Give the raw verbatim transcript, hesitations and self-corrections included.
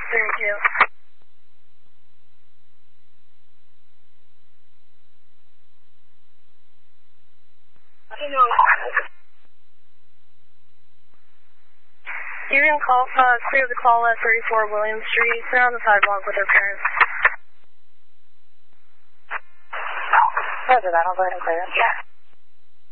Thank you. You know. You're going to call, uh, clear the call at thirty-four William Street. They're on the sidewalk with their parents. Roger that, I'll go ahead and clear it. Yeah.